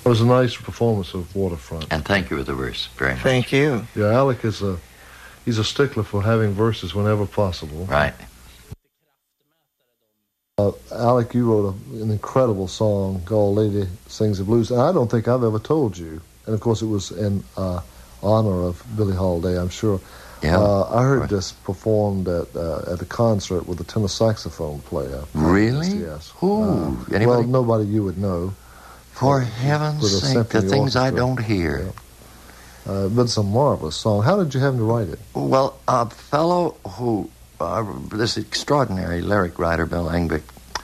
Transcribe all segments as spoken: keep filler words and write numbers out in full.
It was a nice performance of Waterfront. And thank you for the verse very much. Thank you. Yeah, Alec is a, he's a stickler for having verses whenever possible. Right. Uh, Alec, you wrote a, an incredible song called Lady Sings the Blues, and I don't think I've ever told you. And, of course, it was in uh, honor of Billie Holiday, I'm sure. Yeah. Uh, I heard this performed at uh, at a concert with a tenor saxophone player. Really? Yes. Ooh, Uh, anybody? well, nobody you would know. For uh, heaven's with a sake, the symphony things I orchestra. don't hear. Yeah. Uh, but it's a marvelous song. How did you happen to write it? Well, a fellow who, uh, this extraordinary lyric writer, Bill Engvik,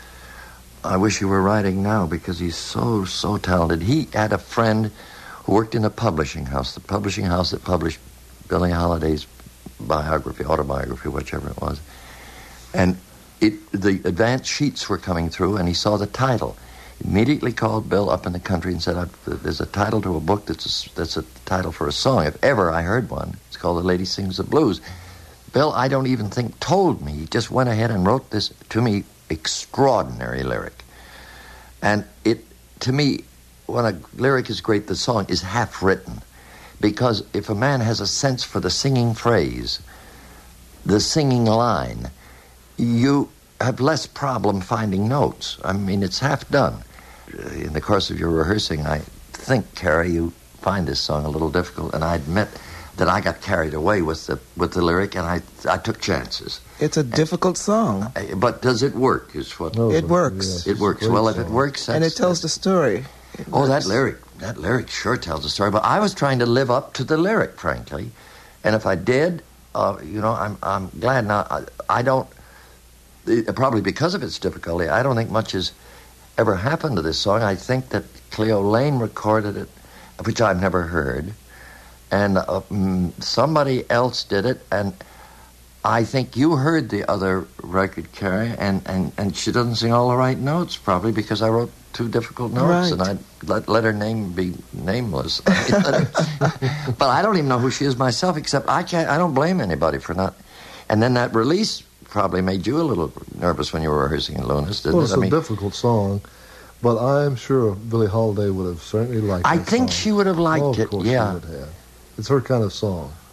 I wish he were writing now because he's so, so talented. He had a friend who worked in a publishing house, the publishing house that published Billie Holiday's biography, autobiography, whichever it was. And it, the advance sheets were coming through, and he saw the title. Immediately called Bill up in the country and said, there's a title to a book that's a, that's a title for a song. If ever I heard one, it's called The Lady Sings the Blues. Bill, I don't even think, told me. He just went ahead and wrote this, to me, extraordinary lyric. And it, to me, when a lyric is great, the song is half written. Because if a man has a sense for the singing phrase, the singing line, you have less problem finding notes. I mean, it's half done. In the course of your rehearsing, I think, Carrie, you find this song a little difficult, and I admit that I got carried away with the with the lyric, and I I took chances. It's a difficult song. But does it work, is what... No, It works. yes, It works. it's a Well, great if it song. works, that's... And it tells the story. It Oh, that works. lyric, that lyric sure tells the story. But I was trying to live up to the lyric, frankly. And if I did, uh, you know, I'm I'm glad now. I, I don't, it, probably because of its difficulty, I don't think much has ever happened to this song. I think that Cleo Lane recorded it, which I've never heard. And uh, mm, somebody else did it, and I think you heard the other record, Carrie, and, and, and she doesn't sing all the right notes, probably because I wrote two difficult notes, Right. and I let, let her name be nameless. But I don't even know who she is myself, except I can't. I don't blame anybody for not. And then that release probably made you a little nervous when you were rehearsing in Lunas, didn't Well, it? it's I a mean, difficult song, but I'm sure Billie Holiday would have certainly liked it. I think she would have liked oh, of it, course yeah. she would have. It's her kind of song.